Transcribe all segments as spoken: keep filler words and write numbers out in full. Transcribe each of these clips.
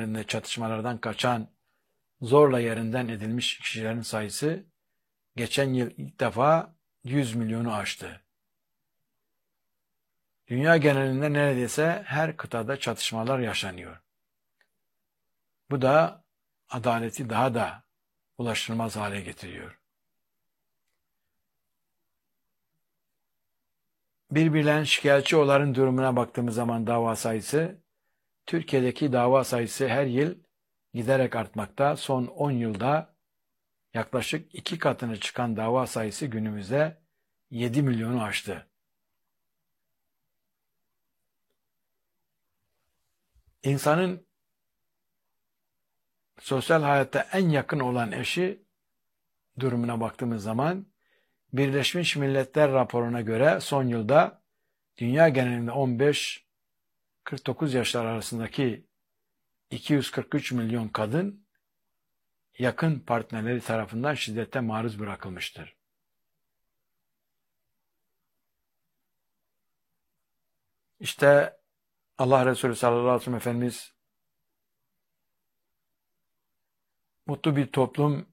genelinde çatışmalardan kaçan, zorla yerinden edilmiş kişilerin sayısı geçen yıl ilk defa yüz milyonu aştı. Dünya genelinde neredeyse her kıtada çatışmalar yaşanıyor. Bu da adaleti daha da ulaşılmaz hale getiriyor. Birbirlerine şikayetçi olanların durumuna baktığımız zaman dava sayısı, Türkiye'deki dava sayısı her yıl giderek artmakta. Son on yılda yaklaşık iki katına çıkan dava sayısı günümüzde yedi milyonu aştı. İnsanın sosyal hayatta en yakın olan eşi durumuna baktığımız zaman Birleşmiş Milletler raporuna göre son yılda dünya genelinde on beş kırk dokuz yaşlar arasındaki iki yüz kırk üç milyon kadın yakın partnerleri tarafından şiddete maruz bırakılmıştır. İşte Allah Resulü sallallahu aleyhi ve sellem Efendimiz mutlu bir toplum,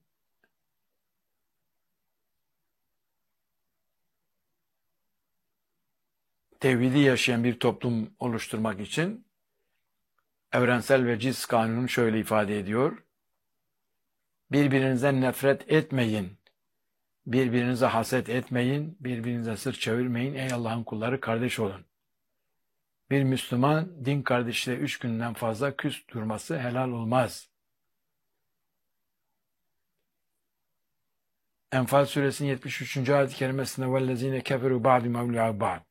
tevhidi yaşayan bir toplum oluşturmak için evrensel veciz kanunu şöyle ifade ediyor. Birbirinizden nefret etmeyin, birbirinize haset etmeyin, birbirinize sırt çevirmeyin, ey Allah'ın kulları kardeş olun. Bir Müslüman din kardeşiyle üç günden fazla küs durması helal olmaz. Enfal suresinin yetmiş üçüncü ayet-i kerimesinde وَالَّذ۪ينَ كَفَرُوا بَعْدُ مَوْلِعَ بَعْدُ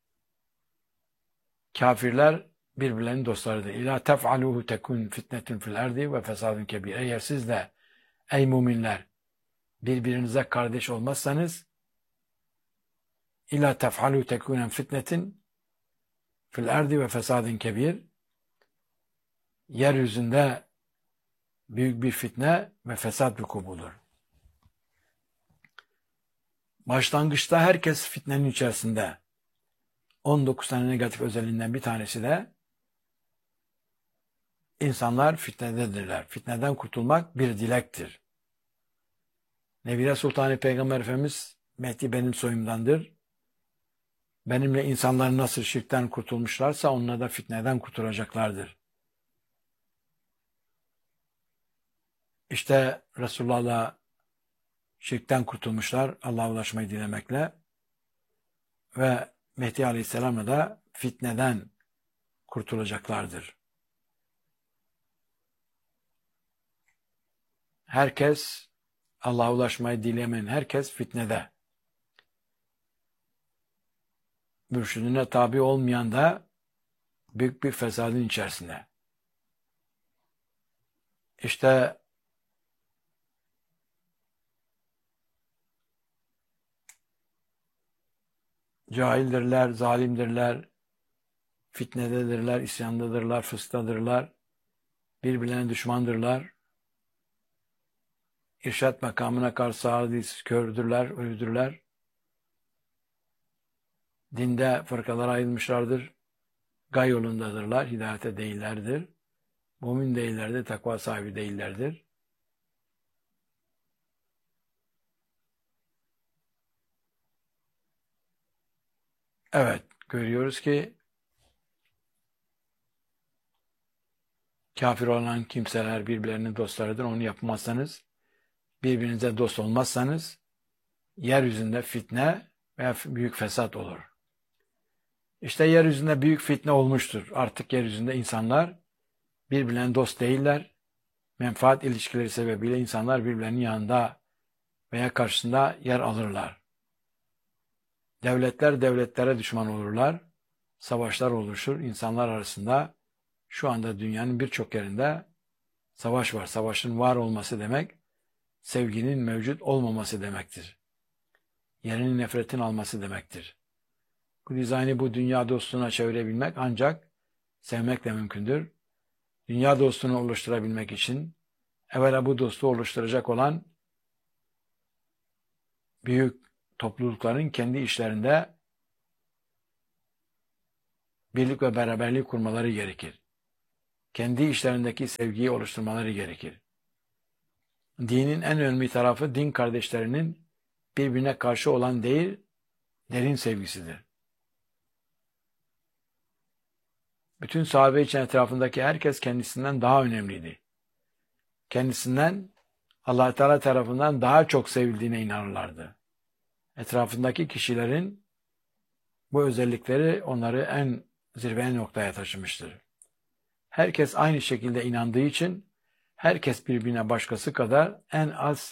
Kafirler birbirlerinin dostlarıdır. İlâ tef'alûhû tekûn fitnetun fil erdi ve fesadun kebîr. Eğer siz de ey müminler birbirinize kardeş olmazsanız ilâ tef'alû tekûnen fitnetin fil erdi ve fesadun kebîr, yeryüzünde büyük bir fitne ve fesat vuku bulur. Başlangıçta herkes fitnenin içerisinde. on dokuz tane negatif özelliğinden bir tanesi de insanlar fitnededirler. Fitneden kurtulmak bir dilektir. Nebire Sultan-ı Peygamber Efendimiz Mehdi benim soyumdandır. Benimle insanlar nasıl şirkten kurtulmuşlarsa onlar da fitneden kurtulacaklardır. İşte Resulullah'la şirkten kurtulmuşlar Allah'a ulaşmayı dilemekle ve Mehdi Aleyhisselam'la da fitneden kurtulacaklardır. Herkes, Allah'a ulaşmayı dilemeyen herkes fitnede. Mürşidine tabi olmayan da büyük bir fesadın içerisinde. İşte cahildirler, zalimdirler, fitnededirler, isyandadırlar, fıstadırlar, birbirlerine düşmandırlar, irşat makamına karşı sağırdır, kördürler, ölüdürler, dinde fırkalara ayrılmışlardır, gay yolundadırlar, hidayete değillerdir, mümin değillerdir, takva sahibi değillerdir. Evet, görüyoruz ki kafir olan kimseler birbirlerinin dostlarıdır. Onu yapmazsanız, birbirinize dost olmazsanız yeryüzünde fitne veya büyük fesat olur. İşte yeryüzünde büyük fitne olmuştur. Artık yeryüzünde insanlar birbirlerine dost değiller. Menfaat ilişkileri sebebiyle insanlar birbirlerinin yanında veya karşısında yer alırlar. Devletler devletlere düşman olurlar. Savaşlar oluşur. İnsanlar arasında şu anda dünyanın birçok yerinde savaş var. Savaşın var olması demek, sevginin mevcut olmaması demektir. Yerini nefretin alması demektir. Bu dizaynı bu dünya dostluğuna çevirebilmek ancak sevmekle mümkündür. Dünya dostluğunu oluşturabilmek için evvela bu dostluğu oluşturacak olan büyük toplulukların kendi işlerinde birlik ve beraberlik kurmaları gerekir. kendi işlerindeki sevgiyi oluşturmaları gerekir. Dinin en önemli tarafı din kardeşlerinin birbirine karşı olan değil, derin sevgisidir. Bütün sahabe için etrafındaki herkes kendisinden daha önemliydi. Kendisinden Allah Teala tarafından daha çok sevildiğine inanırlardı. Etrafındaki kişilerin bu özellikleri onları en zirve noktaya taşımıştır. Herkes aynı şekilde inandığı için herkes birbirine başkası kadar en az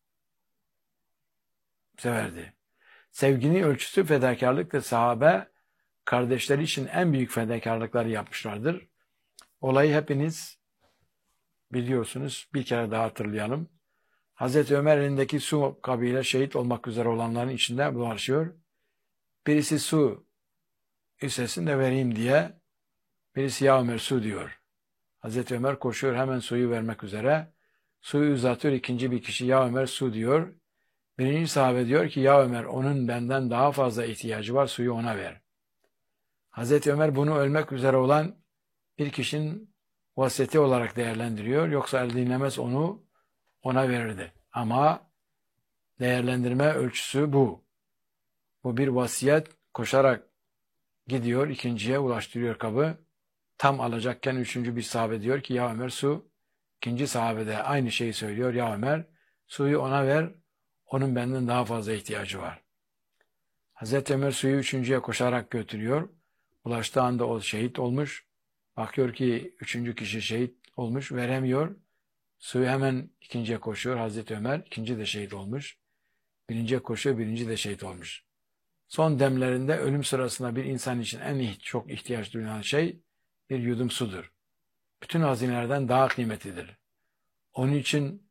severdi. Sevginin ölçüsü fedakarlıktır. Sahabe kardeşleri için en büyük fedakarlıkları yapmışlardır. Olayı hepiniz biliyorsunuz. Bir kere daha hatırlayalım. Hazreti Ömer elindeki su kabıyla şehit olmak üzere olanların içinde dolaşıyor. Birisi su istesin de vereyim diye, birisi ya Ömer su diyor. Hazreti Ömer koşuyor hemen suyu vermek üzere. Suyu uzatıyor, ikinci bir kişi ya Ömer su diyor. Birinci sahabe diyor ki ya Ömer onun benden daha fazla ihtiyacı var, suyu ona ver. Hazreti Ömer bunu ölmek üzere olan bir kişinin vasiyeti olarak değerlendiriyor. Yoksa el dinlemez onu ona verirdi. Ama değerlendirme ölçüsü bu. Bu bir vasiyet, koşarak gidiyor, ikinciye ulaştırıyor kabı. Tam alacakken üçüncü bir sahabe diyor ki ya Ömer su. İkinci sahabe de aynı şeyi söylüyor. Ya Ömer suyu ona ver. Onun benden daha fazla ihtiyacı var. Hazreti Ömer suyu üçüncüye koşarak götürüyor. Ulaştığı anda o şehit olmuş. Bakıyor ki üçüncü kişi şehit olmuş. Veremiyor. Suyu hemen ikinciye koşuyor. Hazreti Ömer ikinci de şehit olmuş. Birinciye koşuyor. Birinci de şehit olmuş. Son demlerinde ölüm sırasında bir insan için en çok ihtiyaç duyulan şey bir yudum sudur. Bütün hazinelerden daha kıymetlidir. Onun için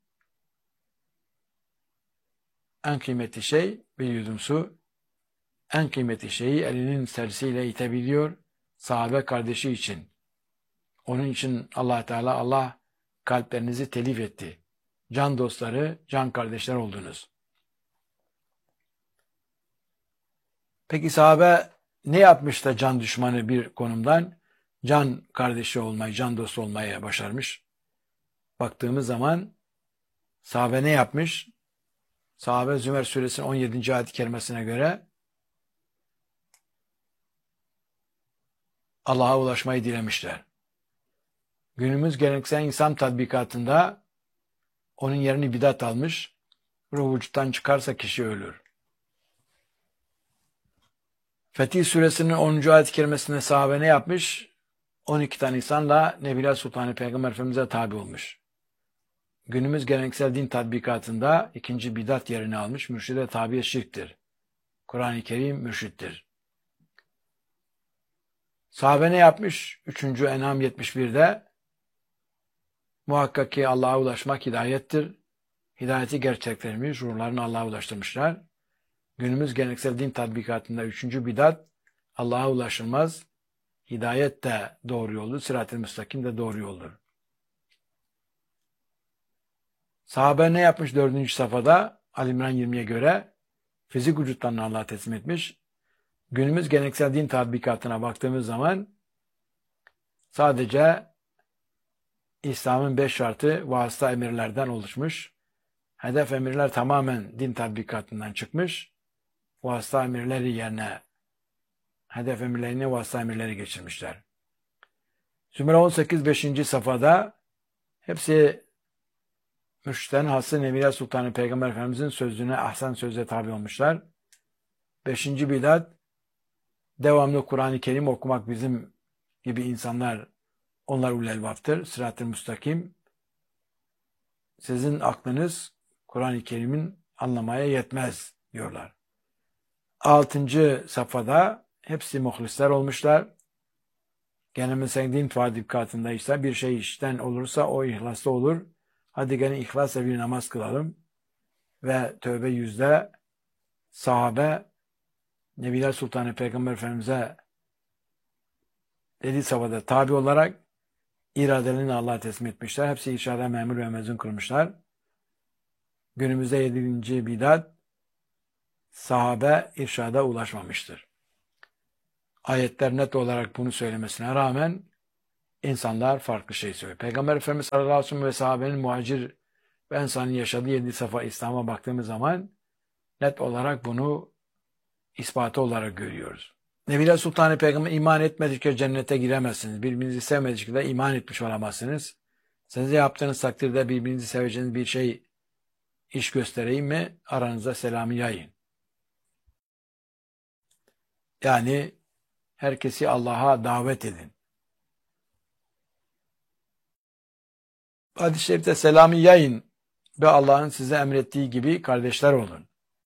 en kıymetli şey bir yudum su. En kıymetli şeyi elinin sersiyle itebiliyor. Sahabe kardeşi için. Onun için Allah Teala Allah kalplerinizi telif etti. Can dostları, can kardeşler oldunuz. Peki sahabe ne yapmış da can düşmanı bir konumdan can kardeşi olmayı, can dostu olmayı başarmış? Baktığımız zaman sahabe ne yapmış? Sahabe Zümer suresinin on yedinci ayet-i kerimesine göre Allah'a ulaşmayı dilemişler. Günümüz geleneksel insan tatbikatında onun yerini bidat almış, ruh vücuttan çıkarsa kişi ölür. Fetih suresinin onuncu ayet-i kerimesinde sahabe ne yapmış? on iki tane insanla Nebiler Sultanı Peygamber Efendimiz'e tabi olmuş. Günümüz geleneksel din tatbikatında ikinci bidat yerini almış, mürşide tabi şirktir. Kur'an-ı Kerim mürşittir. Sahabe ne yapmış? üçüncü En'am yetmiş birde muhakkak ki Allah'a ulaşmak hidayettir. Hidayeti gerçekleştirmiş, ruhlarını Allah'a ulaştırmışlar. Günümüz geleneksel din tatbikatında üçüncü bidat Allah'a ulaşılmaz. Hidayet de doğru yoldur, sırat-ı müstakim de doğru yoldur. Sahabe ne yapmış dördüncü safhada? Ali İmran yirmiye göre fizik vücutlarını Allah'a teslim etmiş. Günümüz geleneksel din tatbikatına baktığımız zaman sadece İslam'ın beş şartı vasıta emirlerden oluşmuş. Hedef emirler tamamen din tatbikatından çıkmış. Vasıta emirleri yerine hedef emirlerini vasıta emirleri geçirmişler. Zümer on sekiz beşinci safhada hepsi mürşitlerin hası Nebiler Sultanı Peygamber Efendimizin sözüne, ahsen sözle tabi olmuşlar. Beşinci bidat, devamlı Kur'an-ı Kerim okumak bizim gibi insanlar, onlar ulul elbaftır. Sırat-ı müstakim. Sizin aklınız Kur'an-ı Kerim'in anlamaya yetmez diyorlar. Altıncı safhada hepsi muhlisler olmuşlar. Gene din tatbikatında ise bir şey işten olursa o ihlaslı olur. Hadi gene ihlasla bir namaz kılalım. Ve tövbe yüzde sahabe Nebiler Sultanı Peygamber Efendimiz'e dediği safhada tabi olarak iradelerini Allah'a teslim etmişler. Hepsi irşada memur ve mezun kılmışlar. Günümüzde yedinci bidat sahabe irşada ulaşmamıştır. Ayetler net olarak bunu söylemesine rağmen insanlar farklı şey söylüyor. Peygamber Efendimiz sallallahu aleyhi ve sellem ve sahabenin muhacir ve ensarın yaşadığı yedi sefa İslam'a baktığımız zaman net olarak bunu ispatı olarak görüyoruz. Nebiler Sultanı Peygamber iman etmedikçe cennete giremezsiniz. Birbirinizi sevmedikçe de iman etmiş olamazsınız. Size yaptığınız takdirde birbirinizi seveceğiniz bir şey iş göstereyim mi? Aranıza selamı yayın. Yani herkesi Allah'a davet edin. Hadis-i şerifte selamı yayın ve Allah'ın size emrettiği gibi kardeşler olun.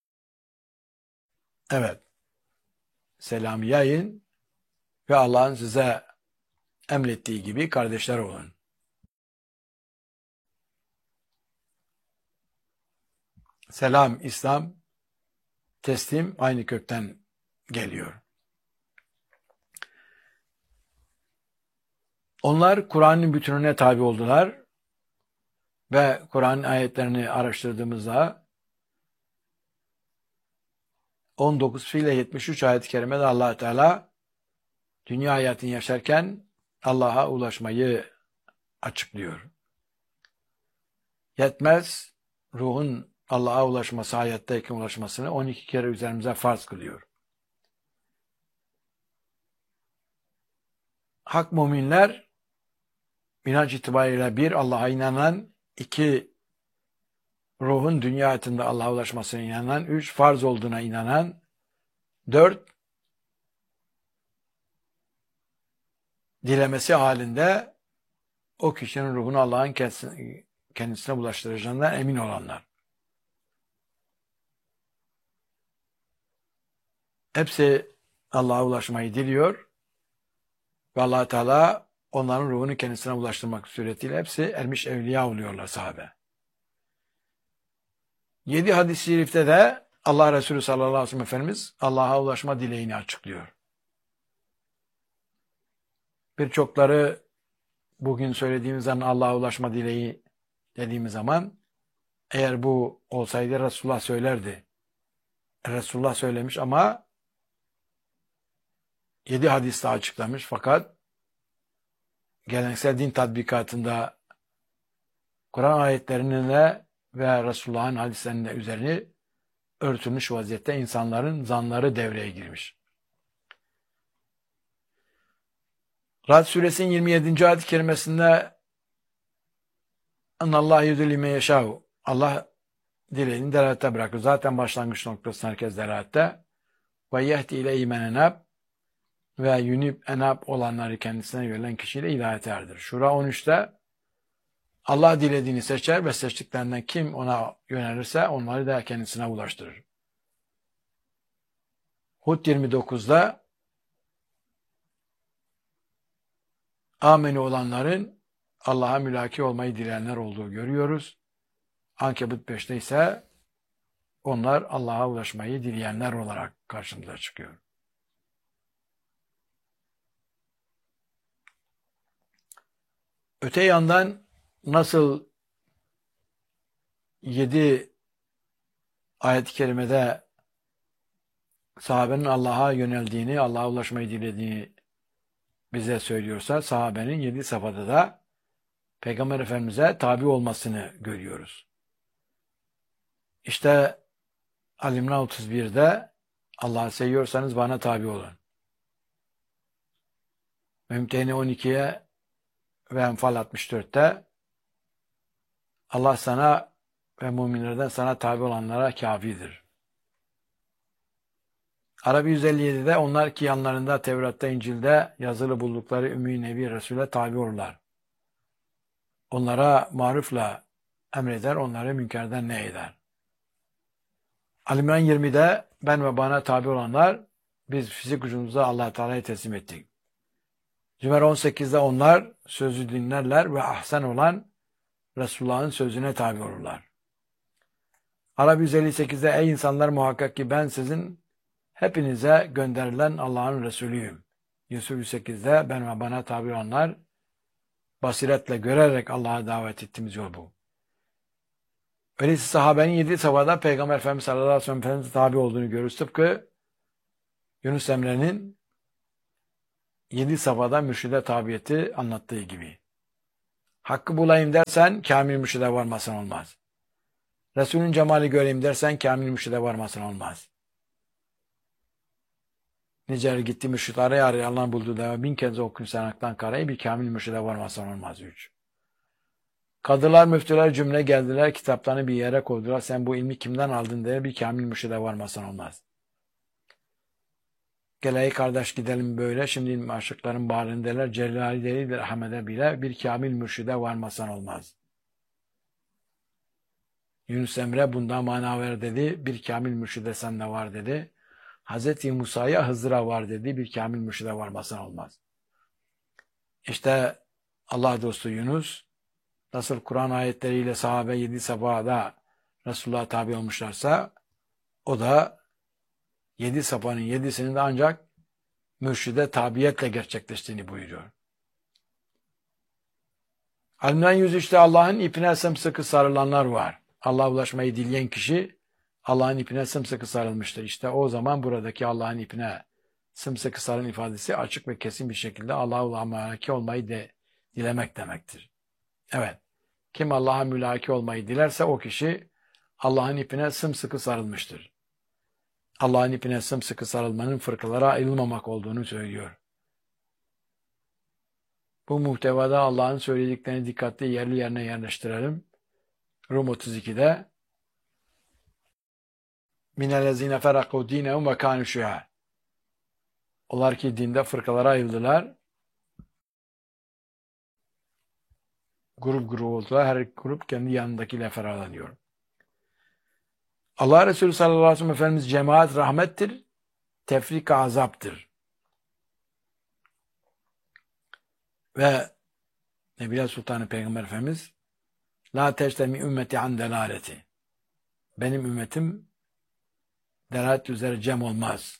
Evet. Selamı yayın ve Allah'ın size emrettiği gibi kardeşler olun. Selam, İslam, teslim aynı kökten geliyor. Onlar Kur'an'ın bütününe tabi oldular ve Kur'an'ın ayetlerini araştırdığımızda on dokuz ile yetmiş üç ayet-i kerimede Allah Teala dünya hayatını yaşarken Allah'a ulaşmayı açıklıyor. Yetmez, ruhun Allah'a ulaşması, hayattayken ulaşmasını on iki kere üzerimize farz kılıyor. Hak müminler inanç itibariyle bir, Allah'a inanan, iki, ruhun dünya hayatında Allah'a ulaşmasına inanan, üç, farz olduğuna inanan, dört, dilemesi halinde o kişinin ruhunu Allah'ın kendisine, kendisine ulaştıracağından emin olanlar. Hepsi Allah'a ulaşmayı diliyor ve Allah Teala onların ruhunu kendisine ulaştırmak suretiyle hepsi ermiş evliya oluyorlar sahabe. Yedi hadis-i şerifte de Allah Resulü sallallahu aleyhi ve sellem Efendimiz Allah'a ulaşma dileğini açıklıyor. Birçokları bugün söylediğimiz zaman Allah'a ulaşma dileği dediğimiz zaman eğer bu olsaydı Resulullah söylerdi. Resulullah söylemiş ama yedi hadiste açıklamış fakat geleneksel din tatbikatında Kur'an ayetlerinin ve Resulullah'ın hadislerinin üzerine örtülmüş vaziyette insanların zanları devreye girmiş. Ra'd suresinin yirmi yedinci ayet-i kerimesinde "Annallâhe yudillî men yeşâ'u" Allah dileğini delalette bırakır. Zaten başlangıç noktası herkes delalette. "Ve yehdi ileyhi men enab" ve yunib enab olanları kendisine yönelen kişiyle hidayete erdirir. Şura on üçte Allah dilediğini seçer ve seçtiklerinden kim ona yönelirse onları da kendisine ulaştırır. Hud yirmi dokuzda ameni olanların Allah'a mülaki olmayı dileyenler olduğu görüyoruz. Ankebut beşte ise onlar Allah'a ulaşmayı dileyenler olarak karşımıza çıkıyor. Öte yandan nasıl yedi ayet-i kerimede sahabenin Allah'a yöneldiğini, Allah'a ulaşmayı dilediğini bize söylüyorsa, sahabenin yedi safhada da Peygamber Efendimiz'e tabi olmasını görüyoruz. İşte Ali-İmran otuz birde Allah'ı seviyorsanız bana tabi olun. Mümtehine on ikiye ve Enfal altmış dörtte Allah sana ve müminlerden sana tabi olanlara kâfidir. Arabi yüz elli yedide onlar ki yanlarında Tevrat'ta, İncil'de yazılı buldukları Ümmi Nebi Resul'e tabi olurlar. Onlara marufla emreder, onları münkerden ne eder? Ali-İmran yirmide ben ve bana tabi olanlar biz fizik ucumuzda Allah Teala'ya teslim ettik. Zümer on sekizde onlar sözü dinlerler ve ahsen olan Resulullah'ın sözüne tabi olurlar. Arabi yüz elli sekizde ey insanlar muhakkak ki ben sizin hepinize gönderilen Allah'ın Resulüyüm. Yusuf yüz sekizde ben ve bana tabi olanlar basiretle görerek Allah'a davet ettiğimiz yol bu. Öyleyse sahabenin yedi safhada Peygamber Efendimiz sallallahu aleyhi ve sellem Efendimiz'e tabi olduğunu görürüz. Tıpkı Yunus Emre'nin yedi safhada mürşide tabiyeti anlattığı gibi. Hakkı bulayım dersen kamil mürşide varmasın olmaz. Resulün cemali göreyim dersen kamil mürşide varmasın olmaz. Nice gitti mürşid araya araya Allah'ın bulduğu deva bin kez okun sen aktan karayı bir kamil mürşide varmasın olmaz. Üç. Kadılar müftüler cümle geldiler kitaplarını bir yere koydular. Sen bu ilmi kimden aldın diye bir kamil mürşide varmasın olmaz. Geleyi kardeş gidelim böyle. Şimdi aşıkların bağrındalar. Celali değildir Ahmet'e bile bir kamil mürşide varmasan olmaz. Yunus Emre bundan mana ver dedi. Bir kamil mürşide sende var dedi. Hazreti Musa'ya Hızır'a var dedi. Bir kamil mürşide varmasan olmaz. İşte Allah dostu Yunus nasıl Kur'an ayetleriyle sahabe yedi safhada Resulullah'a tabi olmuşlarsa o da yedi safhanın yedisinin de ancak mürşide tabiyetle gerçekleştiğini buyuruyor. Alimden yüz işte Allah'ın ipine sımsıkı sarılanlar var. Allah'a ulaşmayı dileyen kişi Allah'ın ipine sımsıkı sarılmıştır. İşte o zaman buradaki Allah'ın ipine sımsıkı sarın ifadesi açık ve kesin bir şekilde Allah'a ulaşmayı olmayı de dilemek demektir. Evet. Kim Allah'a mülaki olmayı dilerse o kişi Allah'ın ipine sımsıkı sarılmıştır. Allah'ın ipine sımsıkı sarılmanın fırkalara ayrılmamak olduğunu söylüyor. Bu muhtevada Allah'ın söylediklerini dikkatli yerli yerine yerleştirelim. Rum otuz ikide minellezine ferakû dînehum ve kânû şi'a. Onlar ki dinde fırkalara ayrıldılar. Grup grup oldular. Her grup kendi yanındakiyle ferahlanıyor. Allah Resulü sallallahu aleyhi ve sellem Efendimiz cemaat rahmettir, tefrik azaptır. Ve Nebiye Sultanı Peygamber Efendimiz la teştemi ümmeti an delaleti. Benim ümmetim delalet üzere cem olmaz.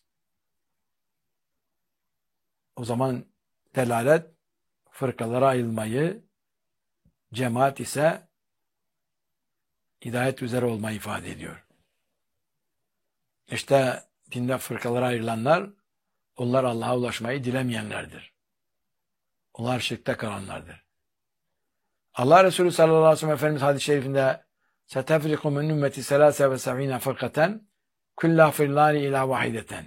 O zaman delalet fırkalara ayrılmayı, cemaat ise hidayet üzere olmayı ifade ediyor. İşte dinde fırkalara ayrılanlar, onlar Allah'a ulaşmayı dilemeyenlerdir. Onlar şirkte kalanlardır. Allah Resulü sallallahu aleyhi ve sellem Efendimiz hadis-i şerifinde سَتَفْرِقُ مِنْ ümmeti سَلَاسَ وَسَبْعِينَ فَرْقَةً كُلَّهُ فِي النَّارِ اِلَى وَحِدَةً.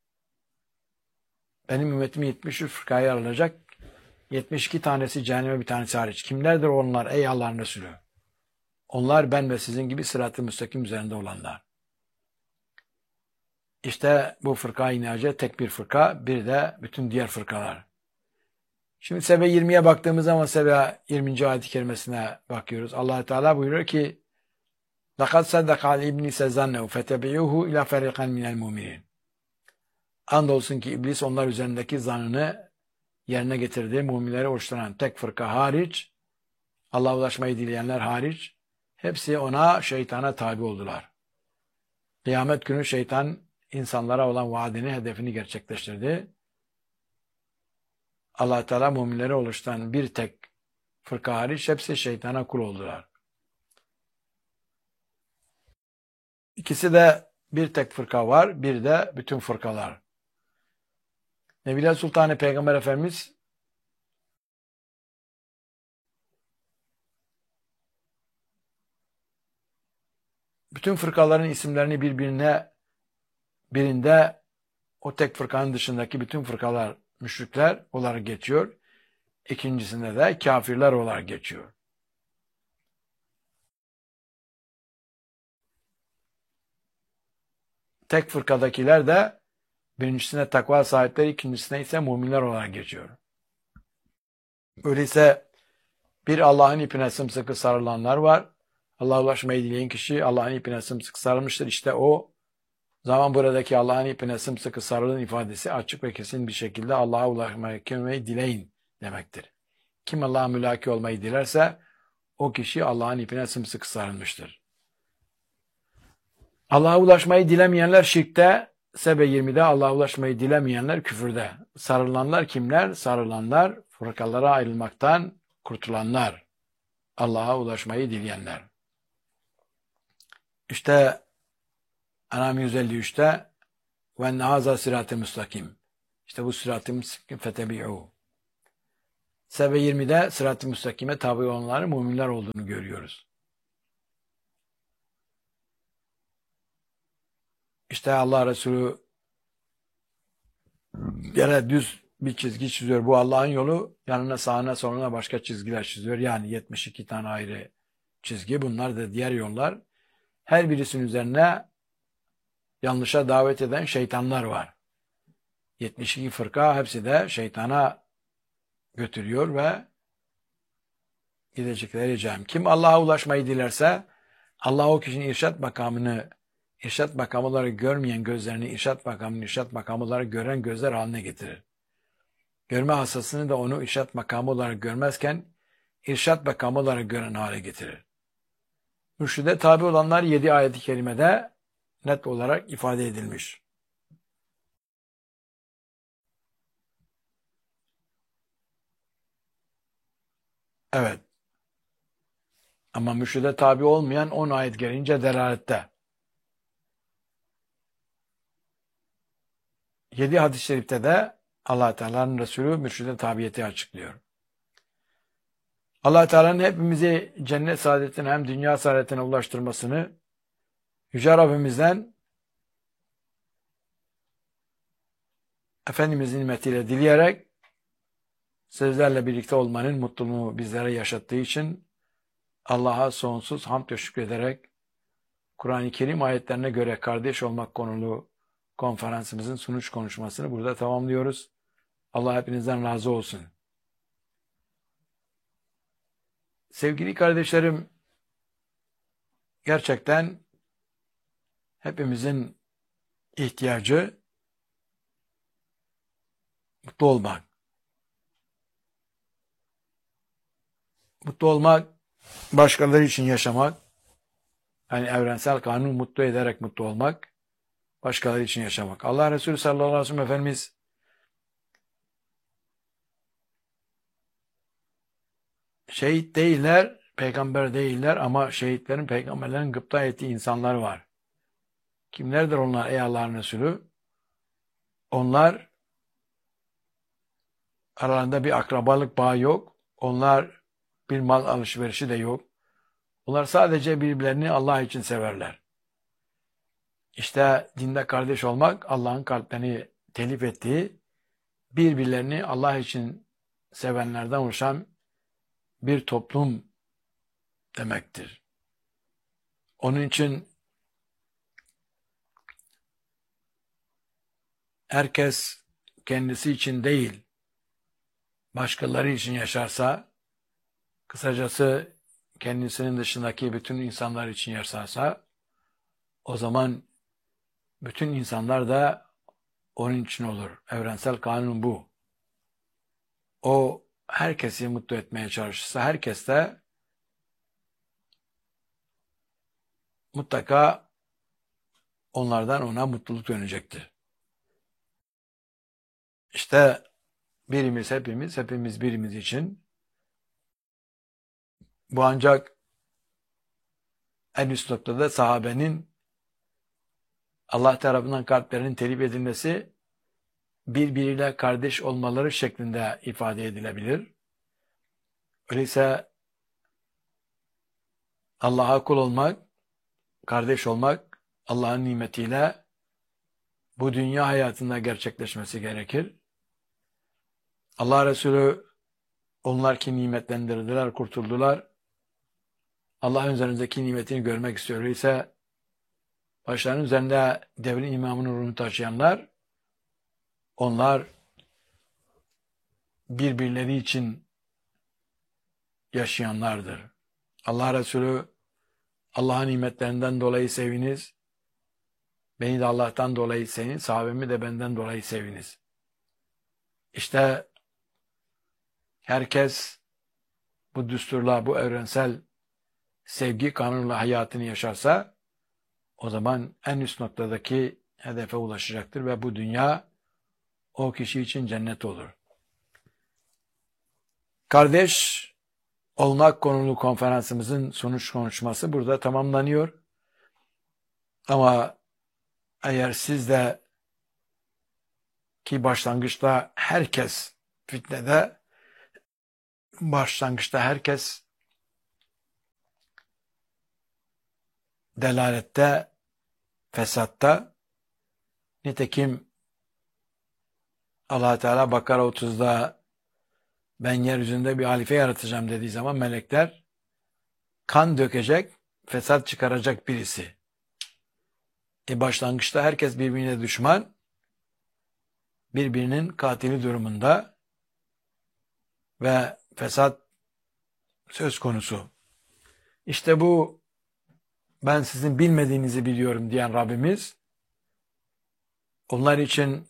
Benim ümmetim yetmiş üç fırkaya ayrılacak. yetmiş iki tanesi cehenneme, bir tanesi hariç. Kimlerdir onlar ey Allah'ın Resulü? Onlar ben ve sizin gibi sırat-ı müstakim üzerinde olanlar. İşte bu fırka-i inace tek bir fırka, bir de bütün diğer fırkalar. Şimdi Sebe yirmiye baktığımız zaman Sebe yirminci ayet-i kerimesine bakıyoruz. Allah Teala buyuruyor ki لَقَدْ صَدَّقَ عَلْى إِبْلِسَ زَنَّهُ فَتَبِعُوهُ اِلَى فَرِقًا مِنَ الْمُؤْمِنِينَ. Andolsun ki iblis onlar üzerindeki zannını yerine getirdi. Müminleri oluşturan tek fırka hariç, Allah'a ulaşmayı dileyenler hariç, hepsi ona, şeytana tabi oldular. Kıyamet günü şeytan insanlara olan vaadini, hedefini gerçekleştirdi. Allah Teala müminleri oluşturan bir tek fırka hariç hepsi şeytana kul oldular. İkisi de bir tek fırka var, bir de bütün fırkalar. Nebiler Sultanı Peygamber Efendimiz bütün fırkaların isimlerini birbirine birinde o tek fırkanın dışındaki bütün fırkalar müşrikler olarak geçiyor. İkincisinde de kafirler olarak geçiyor. Tek fırkadakiler de birincisine takva sahipleri, ikincisine ise müminler olarak geçiyor. Öyleyse bir Allah'ın ipine sımsıkı sarılanlar var. Allah'a ulaşmayı dileyen kişi Allah'ın ipine sımsıkı sarılmıştır. İşte o zaman buradaki Allah'ın ipine sımsıkı sarılın ifadesi açık ve kesin bir şekilde Allah'a ulaşmayı dileyin demektir. Kim Allah'a mülaki olmayı dilerse o kişi Allah'ın ipine sımsıkı sarılmıştır. Allah'a ulaşmayı dilemeyenler şirkte, Sebe yirmide Allah'a ulaşmayı dilemeyenler küfürde. Sarılanlar kimler? Sarılanlar fırkalara ayrılmaktan kurtulanlar. Allah'a ulaşmayı dileyenler. İşte En'am yüz elli üçte وَاَنَّ هَذَا صِرَاتِ مُسْتَقِيمٌ. İşte bu sırat-ı müstakim fetebi'u. Sebe yirmide sırat-ı müstakime tabi olanların müminler olduğunu görüyoruz. İşte Allah Resulü yere düz bir çizgi çiziyor. Bu Allah'ın yolu. Yanına sağına soluna başka çizgiler çiziyor. Yani yetmiş iki tane ayrı çizgi. Bunlar da diğer yollar. Her birisinin üzerine yanlışa davet eden şeytanlar var. yetmiş iki fırka hepsi de şeytana götürüyor ve gidecekleri cehennem. Kim Allah'a ulaşmayı dilerse Allah o kişinin irşat makamını, irşat makamı olarak görmeyen gözlerini irşat makamını, irşat makamı olarak gören gözler haline getirir. Görme hassasını da onu irşat makamı olarak görmezken irşat makamı olarak gören hale getirir. Mürşide tabi olanlar yedi ayet-i kerimede net olarak ifade edilmiş. Evet. Ama mürşide tabi olmayan on ayet gelince delalette. Yedi hadis-i şerifte de Allah Teala'nın Resulü mürşide tabiyeti açıklıyor. Allah Teala'nın hepimizi cennet saadetine hem dünya saadetine ulaştırmasını Yüce Rabbimizden Efendimizin nimetiyle dileyerek sizlerle birlikte olmanın mutluluğunu bizlere yaşattığı için Allah'a sonsuz hamd ve şükrederek Kur'an-ı Kerim ayetlerine göre kardeş olmak konulu konferansımızın sunuş konuşmasını burada tamamlıyoruz. Allah hepinizden razı olsun. Sevgili kardeşlerim, gerçekten hepimizin ihtiyacı mutlu olmak. Mutlu olmak, başkaları için yaşamak, yani evrensel kanunu mutlu ederek mutlu olmak, başkaları için yaşamak. Allah Resulü sallallahu aleyhi ve sellem Efendimiz şehit değiller, peygamber değiller ama şehitlerin, peygamberlerin gıpta ettiği insanlar var. Kimlerdir onlar ey Allah'ın Resulü? Onlar aralarında bir akrabalık bağı yok. Onlar bir mal alışverişi de yok. Onlar sadece birbirlerini Allah için severler. İşte dinde kardeş olmak Allah'ın kalplerini telif ettiği, birbirlerini Allah için sevenlerden oluşan bir toplum demektir. Onun için herkes kendisi için değil, başkaları için yaşarsa, kısacası kendisinin dışındaki bütün insanlar için yaşarsa, o zaman bütün insanlar da onun için olur. Evrensel kanun bu. O herkesi mutlu etmeye çalışırsa, herkes de mutlaka onlardan ona mutluluk dönecektir. İşte birimiz hepimiz, hepimiz birimiz için bu ancak en üst noktada sahabenin Allah tarafından kalplerinin telif edilmesi birbiriyle kardeş olmaları şeklinde ifade edilebilir. Öyleyse Allah'a kul olmak, kardeş olmak Allah'ın nimetiyle bu dünya hayatında gerçekleşmesi gerekir. Allah Resulü onlar ki nimetlendirdiler, kurtuldular. Allah'ın üzerinizdeki nimetini görmek istiyor. Öyleyse başlarının üzerinde devrin imamının ruhunu taşıyanlar, onlar birbirleri için yaşayanlardır. Allah Resulü Allah'ın nimetlerinden dolayı seviniz, beni de Allah'tan dolayı sevin, sahabemi de benden dolayı seviniz. İşte herkes bu düsturla, bu evrensel sevgi kanunuyla hayatını yaşarsa, o zaman en üst noktadaki hedefe ulaşacaktır ve bu dünya o kişi için cennet olur. Kardeş olmak konulu konferansımızın sonuç konuşması burada tamamlanıyor. Ama eğer siz de Ki başlangıçta herkes fitnede, başlangıçta herkes delalette, fesatta. Nitekim Allah Teala Bakara otuzda ben yeryüzünde bir halife yaratacağım dediği zaman melekler kan dökecek, fesat çıkaracak birisi. E başlangıçta herkes birbirine düşman, birbirinin katili durumunda ve fesat söz konusu. İşte bu ben sizin bilmediğinizi biliyorum diyen Rabbimiz, onlar için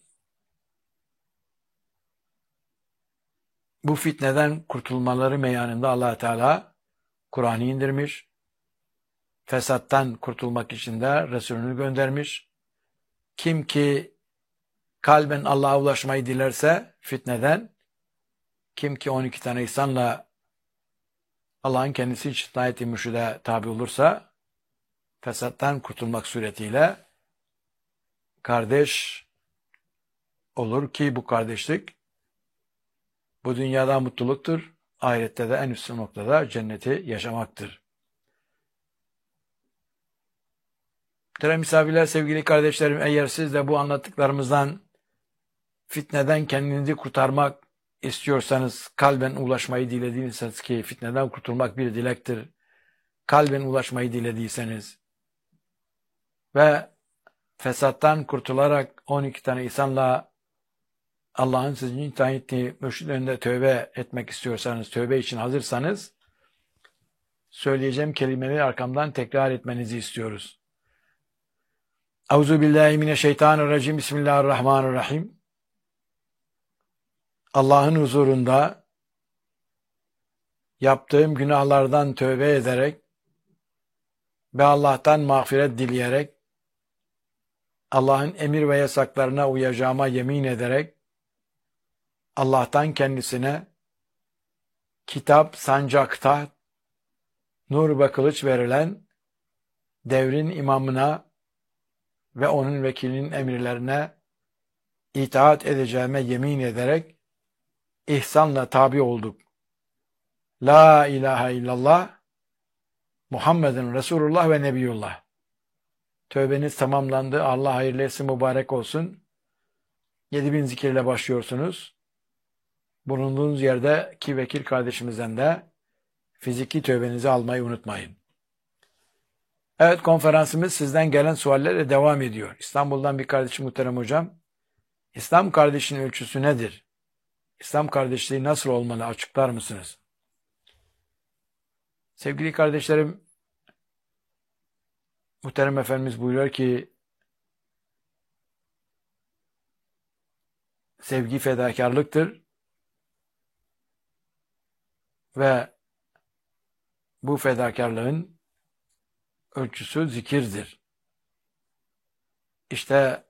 bu fitneden kurtulmaları meyanında Allah Teala Kur'an'ı indirmiş, fesattan kurtulmak için de Resulünü göndermiş. Kim ki kalben Allah'a ulaşmayı dilerse fitneden, kim ki on iki tane ihsanla Allah'ın kendisi için ayet-i mürşide tabi olursa, fesattan kurtulmak suretiyle kardeş olur ki bu kardeşlik bu dünyada mutluluktur, ahirette de en üstün noktada cenneti yaşamaktır. Muhterem misafirler, sevgili kardeşlerim, eğer siz de bu anlattıklarımızdan fitneden kendinizi kurtarmak istiyorsanız, kalben ulaşmayı dilediyseniz ki fitneden kurtulmak bir dilektir, kalben ulaşmayı dilediyseniz ve fesattan kurtularak on iki tane insanla Allah'ın sizin için tayin ettiği mürşid önünde tövbe etmek istiyorsanız, tövbe için hazırsanız, söyleyeceğim kelimeleri arkamdan tekrar etmenizi istiyoruz. Euzubillahimineşşeytanirracim. Bismillahirrahmanirrahim. Allah'ın huzurunda yaptığım günahlardan tövbe ederek ve Allah'tan mağfiret dileyerek, Allah'ın emir ve yasaklarına uyacağıma yemin ederek, Allah'tan kendisine kitap, sancak, taht, nur ve kılıç verilen devrin imamına ve onun vekilinin emirlerine itaat edeceğime yemin ederek ihsanla tabi olduk. La ilahe illallah Muhammedun Resulullah ve Nebiyullah. Tövbeniz tamamlandı. Allah hayırlı etsin, mübarek olsun. Yedi bin zikirle başlıyorsunuz. Bulunduğunuz yerdeki vekil kardeşimizden de fiziki tövbenizi almayı unutmayın. Evet, konferansımız sizden gelen suallerle devam ediyor. İstanbul'dan bir kardeşim, muhterem hocam. İslam kardeşinin ölçüsü nedir? İslam kardeşliği nasıl olmalı? Açıklar mısınız? Sevgili kardeşlerim, muhterem Efendimiz buyuruyor ki, sevgi fedakarlıktır ve bu fedakarlığın ölçüsü zikirdir. İşte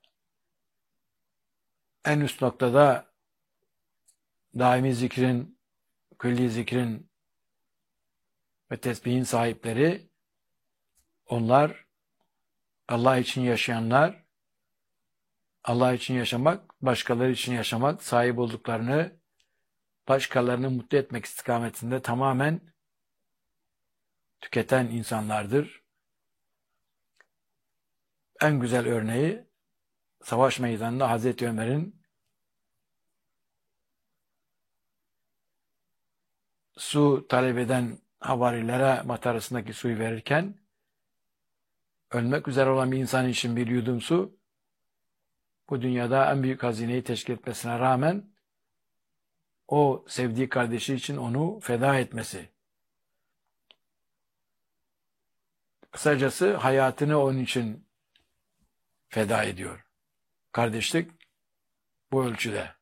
en üst noktada daimi zikrin, külli zikrin ve tesbihin sahipleri, onlar Allah için yaşayanlar, Allah için yaşamak, başkaları için yaşamak, sahip olduklarını başkalarını mutlu etmek istikametinde tamamen tüketen insanlardır. En güzel örneği savaş meydanında Hazreti Ömer'in su talep eden havarilere matarasındaki suyu verirken, ölmek üzere olan bir insan için bir yudum su, bu dünyada en büyük hazineyi teşkil etmesine rağmen, o sevdiği kardeşi için onu feda etmesi. Kısacası hayatını onun için feda ediyor. Kardeşlik bu ölçüde.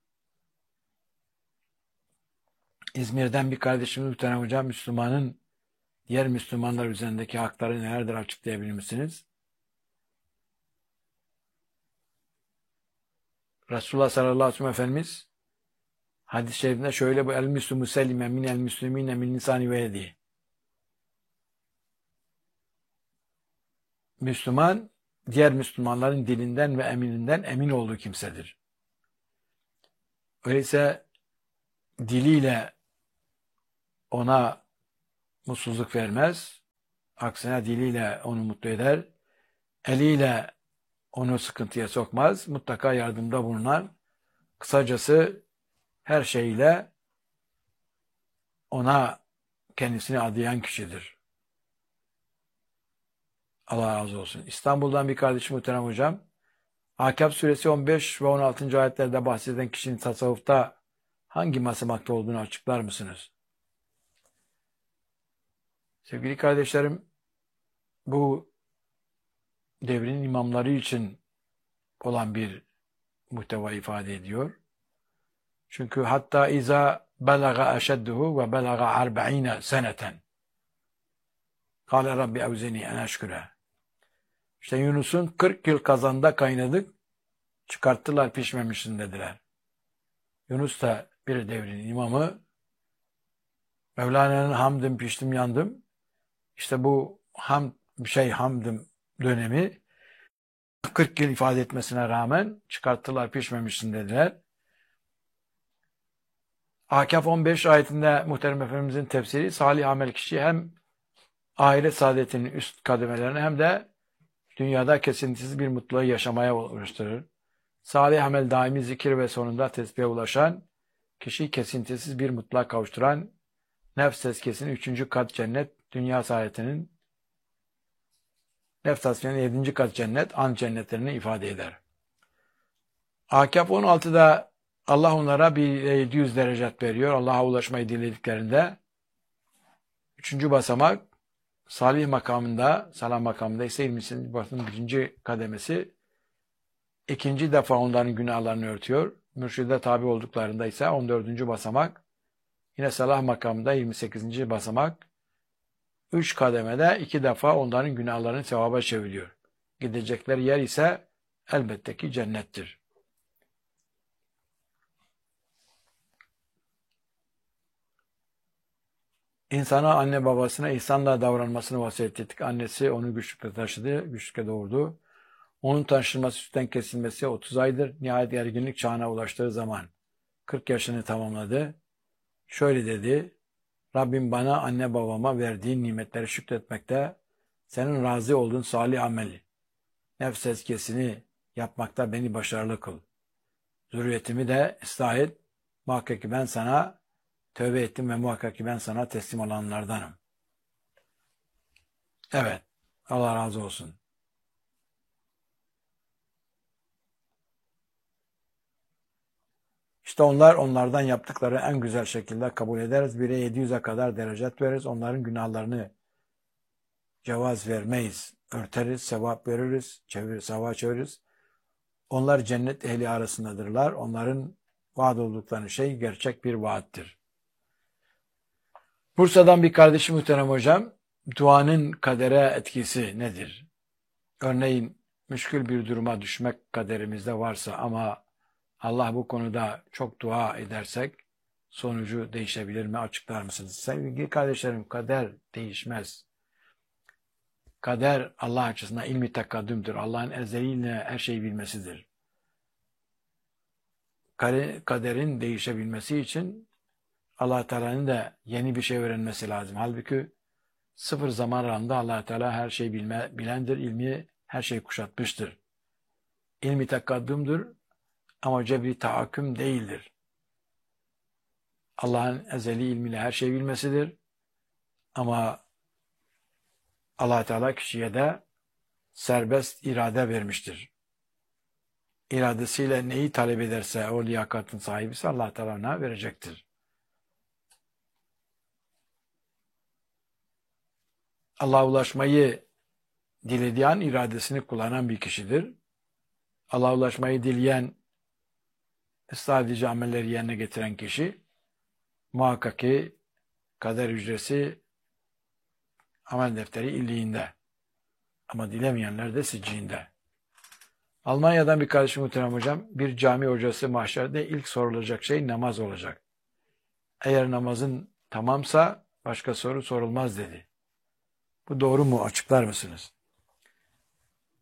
İzmir'den bir kardeşimiz, muhterem hocam, Müslümanın diğer Müslümanlar üzerindeki hakları nelerdir açıklayabilir misiniz? Resulullah sallallahu aleyhi ve sellem Efendimiz hadis-i şerifinde şöyle bu el müslümü selime minel müslümine min lisani ve yedi. Müslüman diğer Müslümanların dilinden ve emininden emin olduğu kimsedir. Öyleyse diliyle ona mutsuzluk vermez. Aksine diliyle onu mutlu eder. Eliyle onu sıkıntıya sokmaz. Mutlaka yardımda bulunan, kısacası her şeyle ona kendisini adayan kişidir. Allah razı olsun. İstanbul'dan bir kardeşim muhterem hocam. Ahkâf suresi on beş ve on altıncı ayetlerde bahseden kişinin tasavvufta hangi basamakta olduğunu açıklar mısınız? Sevgili kardeşlerim, bu devrin imamları için olan bir muhteva ifade ediyor. Çünkü hatta iza belaga eşedduhu ve belaga arba'ine seneten kâle rabbi evzeni en eşküre. İşte Yunus'un kırk yıl kazanda kaynadık, çıkarttılar pişmemişsin dediler. Yunus da bir devrin imamı. Mevlana'nın hamdım piştim yandım. İşte bu ham şey hamdım dönemi kırk yıl ifade etmesine rağmen çıkarttılar pişmemişsin dediler. Ahkâf on beş ayetinde Muhterem Efendimizin tefsiri salih amel kişi hem ahiret saadetinin üst kademelerini hem de dünyada kesintisiz bir mutluluğu yaşamaya ulaştırır. Salih amel daimi zikir ve sonunda tesbihe ulaşan kişi kesintisiz bir mutluluğa kavuşturan nefs tezkiyesinin üçüncü kat cennet, dünya saadetinin nefs tasfiyenin yedinci kat cennet, an cennetlerini ifade eder. Ahkâf on altıda Allah onlara bir yedi yüz derecat veriyor. Allah'a ulaşmayı dilediklerinde üçüncü basamak salih makamında, salam makamında ise yirminci basamakın birinci kademesi ikinci defa onların günahlarını örtüyor. Mürşide tabi olduklarında ise on dördüncü basamak yine salah makamında yirmi sekizinci basamak üç kademede iki defa onların günahlarını sevaba çeviriyor. Gidecekleri yer ise elbette ki cennettir. İnsana anne babasına ihsanla davranmasını vasiyet ettik. Annesi onu güçlükle taşıdı, güçlükle doğurdu. Onun taşınması sütten kesilmesi otuz aydır. Nihayet erginlik çağına ulaştığı zaman kırk yaşını tamamladı. Şöyle dedi: Rabbim bana anne babama verdiğin nimetleri şükretmekte, senin razı olduğun salih ameli, nefs tezkiyesini yapmakta beni başarılı kıl. Zürriyetimi de ıslah et. Muhakkak ki ben sana tövbe ettim ve muhakkak ki ben sana teslim olanlardanım. Evet, Allah razı olsun. İşte onlar onlardan yaptıkları en güzel şekilde kabul ederiz. Bire yedi yüze kadar derecet veririz. Onların günahlarını cevaz vermeyiz. Örteriz, sevap veririz, çevir, sevap çeviririz. Onlar cennet ehli arasındadırlar. Onların vaat oldukları şey gerçek bir vaattir. Bursa'dan bir kardeşim muhterem hocam, duanın kadere etkisi nedir? Örneğin müşkül bir duruma düşmek kaderimizde varsa ama Allah bu konuda çok dua edersek sonucu değişebilir mi? Açıklar mısınız? Sevgili kardeşlerim, kader değişmez. Kader Allah açısından ilmi takaddümdür. Allah'ın ezeliyle her şeyi bilmesidir. Kaderin değişebilmesi için Allah Teala'nın da yeni bir şey öğrenmesi lazım. Halbuki sıfır zaman aralığında Allah Teala her şeyi bilme, bilendir, ilmi her şeyi kuşatmıştır. İlmi takaddümdür ama cebri tahakküm değildir. Allah'ın ezeli ilmiyle her şeyi bilmesidir. Ama Allah Teala kişiye de serbest irade vermiştir. İradesiyle neyi talep ederse o liyakatın sahibisi Allah Teala ona verecektir. Allah'a ulaşmayı dilediği an iradesini kullanan bir kişidir. Allah'a ulaşmayı dileyen, sadece amelleri yerine getiren kişi muhakkak ki kader hücresi amel defteri illiğinde. Ama dilemeyenler de sicciğinde. Almanya'dan bir kardeşim muhterem hocam, bir cami hocası mahşerde ilk sorulacak şey namaz olacak. Eğer namazın tamamsa başka soru sorulmaz dedi. Bu doğru mu? Açıklar mısınız?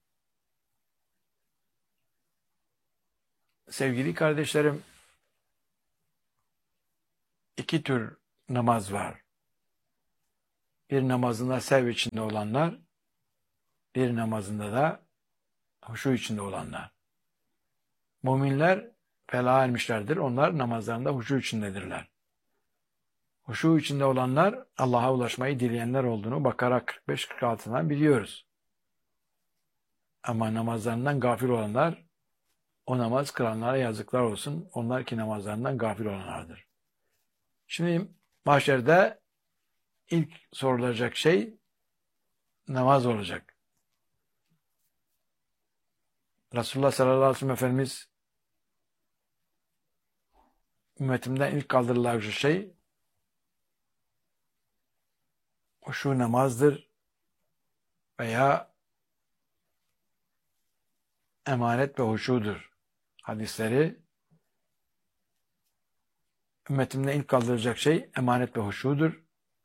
Sevgili kardeşlerim, iki tür namaz var. Bir namazında sev içinde olanlar, bir namazında da huşu içinde olanlar. Müminler felaha ermişlerdir. Onlar namazlarında huşu içindedirler. Huşu içinde olanlar Allah'a ulaşmayı dileyenler olduğunu Bakara kırk beş kırk altıdan biliyoruz. Ama namazlarından gafil olanlar, o namaz kılanlara yazıklar olsun. Onlar ki namazlarından gafil olanlardır. Şimdi mahşerde ilk sorulacak şey namaz olacak. Resulullah sallallahu aleyhi ve sellem Efendimiz ümmetimden ilk kaldırılacak şey huşu namazdır veya emanet ve huşudur. Hadisleri ümmetimden ilk kaldıracak şey emanet ve huşudur.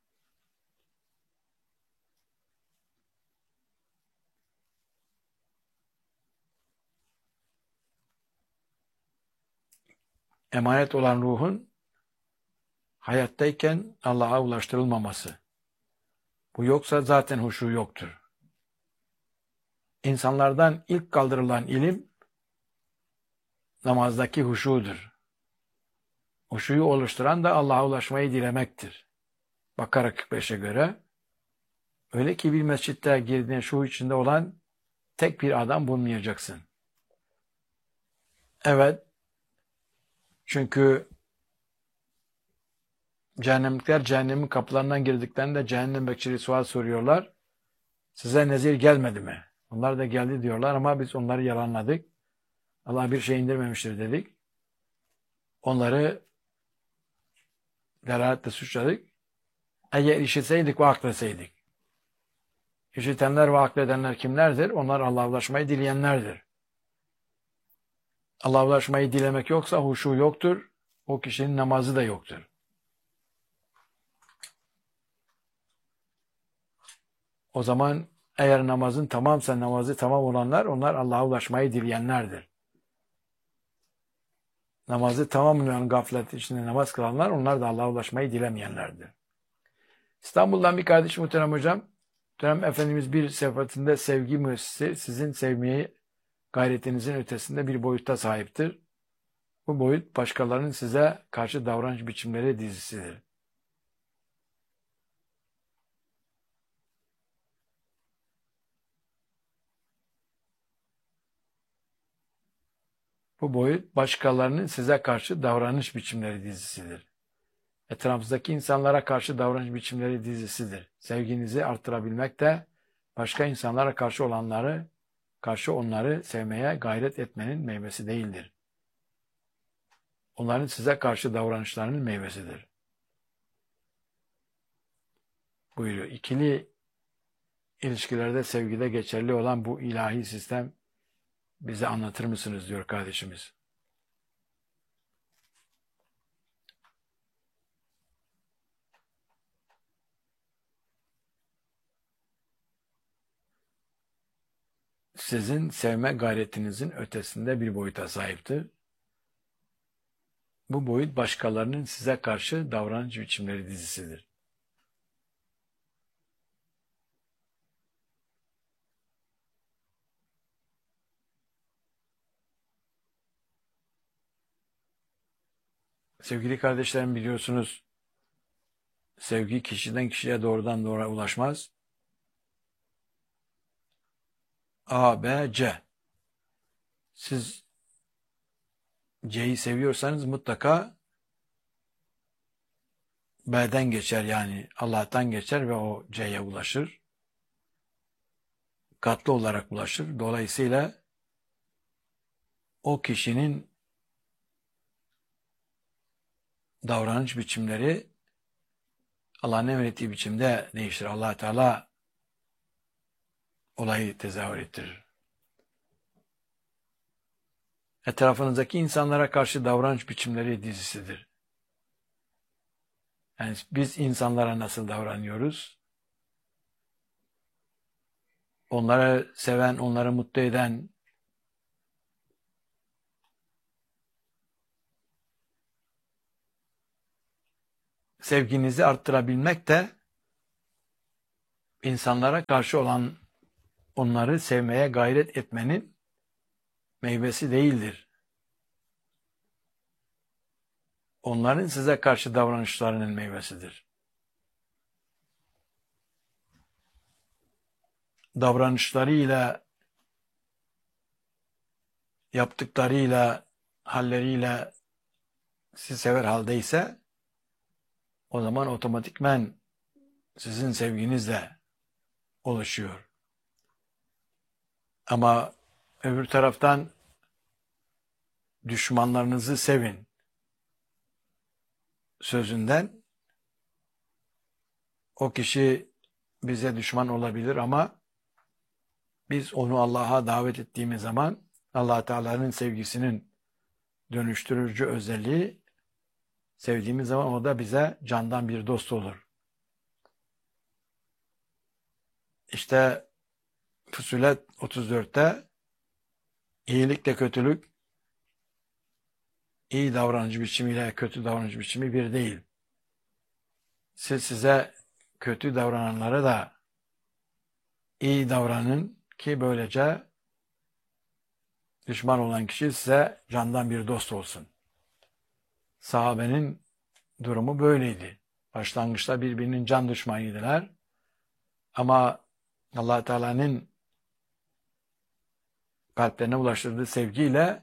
Emanet olan ruhun hayattayken Allah'a ulaştırılmaması. Bu yoksa zaten huşu yoktur. İnsanlardan ilk kaldırılan ilim namazdaki huşudur. Huşuyu oluşturan da Allah'a ulaşmayı dilemektir. Bakara kırk beşe göre öyle ki bir mescitte girdiğin şu içinde olan tek bir adam bulmayacaksın. Evet, çünkü cehennemlikler cehennemin kapılarından girdiklerinde cehennem bekçileri sual soruyorlar. Size nezir gelmedi mi? Onlar da geldi diyorlar ama biz onları yalanladık. Allah bir şey indirmemiştir dedik. Onları delaletle suçladık. Eğer işitseydik ve akletseydik. İşitenler ve akledenler kimlerdir? Onlar Allah'a ulaşmayı dileyenlerdir. Allah'a ulaşmayı dilemek yoksa huşu yoktur. O kişinin namazı da yoktur. O zaman eğer namazın tamamsa namazı tamam olanlar onlar Allah'a ulaşmayı dileyenlerdir. Namazı tamamlayan gaflet içinde namaz kılanlar onlar da Allah'a ulaşmayı dilemeyenlerdir. İstanbul'dan bir kardeş muhterem hocam, muhterem Efendimiz bir seferinde sevgi müessesi sizin sevmeyi gayretinizin ötesinde bir boyutta sahiptir. Bu boyut başkalarının size karşı davranış biçimleri dizisidir. Bu boyut başkalarının size karşı davranış biçimleri dizisidir. Etrafınızdaki insanlara karşı davranış biçimleri dizisidir. Sevginizi artırabilmek de başka insanlara karşı olanları, karşı onları sevmeye gayret etmenin meyvesi değildir. Onların size karşı davranışlarının meyvesidir. Buyuruyor. İkili ilişkilerde sevgide geçerli olan bu ilahi sistem bize anlatır mısınız diyor kardeşimiz. Sizin sevme gayretinizin ötesinde bir boyuta sahiptir. Bu boyut başkalarının size karşı davranış biçimleri dizisidir. Sevgili kardeşlerim biliyorsunuz, sevgi kişiden kişiye doğrudan doğruya ulaşmaz. A, B, C. Siz C'yi seviyorsanız mutlaka B'den geçer yani Allah'tan geçer ve o C'ye ulaşır. Katlı olarak ulaşır. Dolayısıyla o kişinin davranış biçimleri Allah'ın emrettiği biçimde değiştir. Allah Teala olayı tezahür ettirir. Etrafınızdaki insanlara karşı davranış biçimleri dizisidir. Yani biz insanlara nasıl davranıyoruz? Onları seven, onları mutlu eden, sevginizi arttırabilmek de insanlara karşı olan onları sevmeye gayret etmenin meyvesi değildir. Onların size karşı davranışlarının meyvesidir. Davranışlarıyla, yaptıklarıyla, halleriyle sizi sever haldeyse o zaman otomatikmen sizin sevginiz de oluşuyor. Ama öbür taraftan düşmanlarınızı sevin sözünden o kişi bize düşman olabilir ama biz onu Allah'a davet ettiğimiz zaman Allah Teala'nın sevgisinin dönüştürücü özelliği, sevdiğimiz zaman o da bize candan bir dost olur. İşte Fussilet otuz dörtte iyilikle kötülük, iyi davranış biçimiyle kötü davranış biçimi bir değil. Siz size kötü davrananlara da iyi davranın ki böylece düşman olan kişi size candan bir dost olsun. Sahabenin durumu böyleydi. Başlangıçta birbirinin can düşmanıydılar. Ama Allah Teala'nın kalplerine ulaştırdığı sevgiyle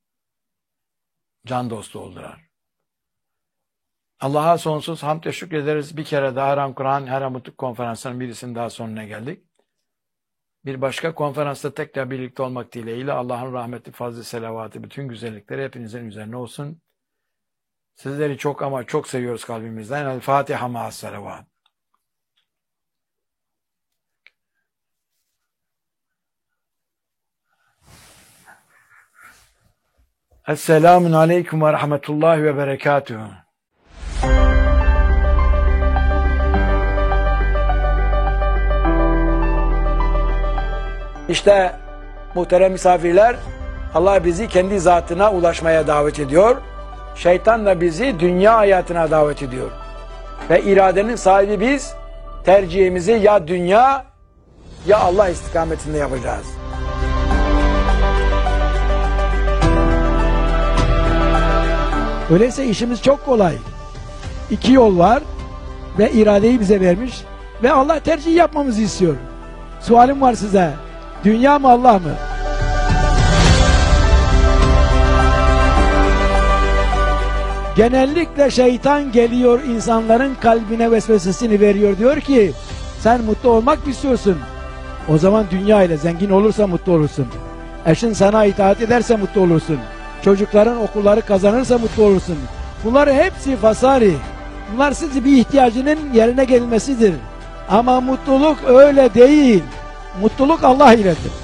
can dostu oldular. Allah'a sonsuz hamd ve şükrederiz. Bir kere daha Ram Kur'an Her Amutluk Konferansı'nın birisinin daha sonuna geldik. Bir başka konferansta tekrar birlikte olmak dileğiyle Allah'ın rahmeti, fazlı, selavatı, bütün güzellikleri hepinizin üzerine olsun. Sizleri çok ama çok seviyoruz kalbimizden. El Fatiha ma'as selavat. Esselamun aleyküm ve rahmetullahi ve berekatuhu. İşte muhterem misafirler, Allah bizi kendi zatına ulaşmaya davet ediyor. Şeytan da bizi dünya hayatına davet ediyor. Ve iradenin sahibi biz, tercihimizi ya dünya ya Allah istikametinde yapacağız. Öyleyse işimiz çok kolay. İki yol var ve iradeyi bize vermiş ve Allah tercih yapmamızı istiyor. Sualim var size. Dünya mı Allah mı? Genellikle şeytan geliyor insanların kalbine vesvesesini veriyor. Diyor ki sen mutlu olmak mı istiyorsun? O zaman dünya ile zengin olursa mutlu olursun. Eşin sana itaat ederse mutlu olursun. Çocukların okulları kazanırsa mutlu olursun. Bunlar hepsi fasari. Bunlar sizi bir ihtiyacının yerine gelmesidir. Ama mutluluk öyle değil. Mutluluk Allah iledir.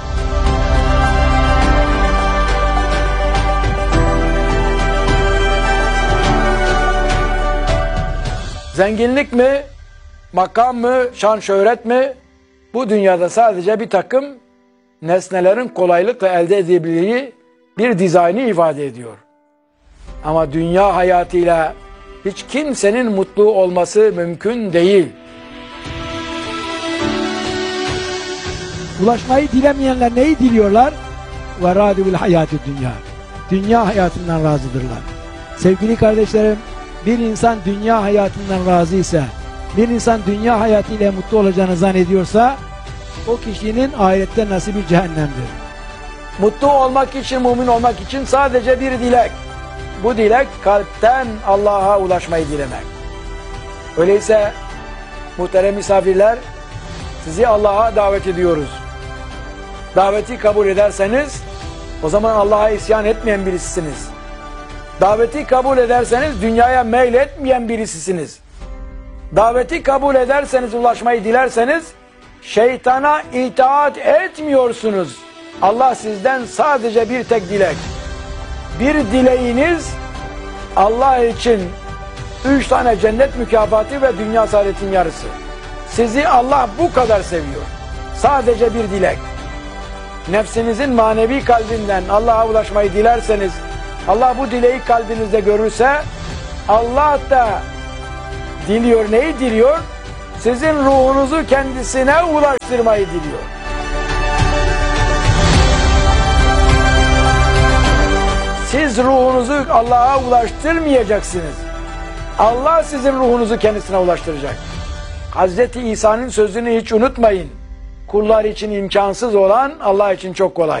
Zenginlik mi, makam mı, şan şöhret mi? Bu dünyada sadece bir takım nesnelerin kolaylıkla elde edebildiği bir dizaynı ifade ediyor. Ama dünya hayatıyla hiç kimsenin mutlu olması mümkün değil. Ulaşmayı dilemeyenler neyi diliyorlar? وَرَادُ بِالْحَيَاتِ dünya. Dünya hayatından razıdırlar. Sevgili kardeşlerim, bir insan dünya hayatından razı ise, bir insan dünya hayatıyla mutlu olacağını zannediyorsa, o kişinin ahirette nasibi cehennemdir. Mutlu olmak için, mümin olmak için sadece bir dilek. Bu dilek kalpten Allah'a ulaşmayı dilemek. Öyleyse muhterem misafirler, sizi Allah'a davet ediyoruz. Daveti kabul ederseniz o zaman Allah'a isyan etmeyen birisisiniz. Daveti kabul ederseniz dünyaya meyletmeyen birisisiniz. Daveti kabul ederseniz, ulaşmayı dilerseniz şeytana itaat etmiyorsunuz. Allah sizden sadece bir tek dilek. Bir dileğiniz Allah için üç tane cennet mükafatı ve dünya saadetin yarısı. Sizi Allah bu kadar seviyor. Sadece bir dilek. Nefsinizin manevi kalbinden Allah'a ulaşmayı dilerseniz, Allah bu dileği kalbinizde görürse, Allah da diliyor. Neyi diliyor? Sizin ruhunuzu kendisine ulaştırmayı diliyor. Siz ruhunuzu Allah'a ulaştırmayacaksınız. Allah sizin ruhunuzu kendisine ulaştıracak. Hazreti İsa'nın sözünü hiç unutmayın. Kullar için imkansız olan Allah için çok kolay.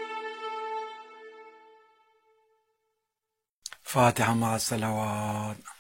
Fatiha ma'as salavat.